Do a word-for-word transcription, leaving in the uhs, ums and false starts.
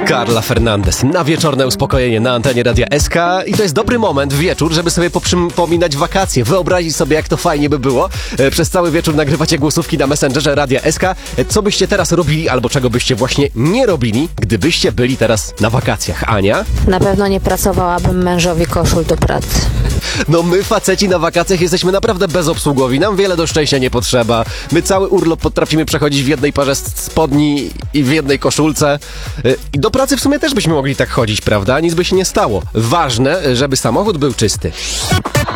Carla Fernandez na wieczorne uspokojenie na antenie Radia S K i to jest dobry moment w wieczór, żeby sobie poprzypominać wakacje, wyobrazić sobie, jak to fajnie by było. E, przez cały wieczór nagrywacie głosówki na Messengerze Radia S K. E, co byście teraz robili, albo czego byście właśnie nie robili, gdybyście byli teraz na wakacjach? Ania? Na pewno nie pracowałabym mężowi koszul do pracy. No my faceci na wakacjach jesteśmy naprawdę bezobsługowi, nam wiele do szczęścia nie potrzeba. My cały urlop potrafimy przechodzić w jednej parze spodni i w jednej koszulce. E, I do pracy w sumie też byśmy mogli tak chodzić, prawda? Nic by się nie stało. Ważne, żeby samochód był czysty.